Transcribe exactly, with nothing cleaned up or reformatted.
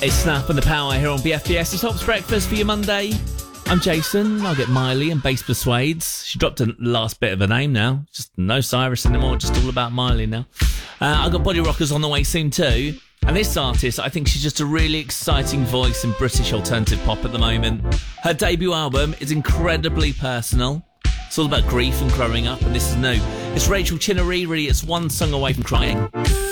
It's Snap and the Power here on B F B S. It's Hops Breakfast for your Monday. I'm Jason. I'll get Miley and Bass Persuades. She dropped the last bit of her name now. Just no Cyrus anymore, just all about Miley now. Uh, I've got Body Rockers on the way soon too. And this artist, I think she's just a really exciting voice in British alternative pop at the moment. Her debut album is incredibly personal. It's all about grief and growing up, and this is new. It's Rachel Chinnery, really. It's one song away from crying.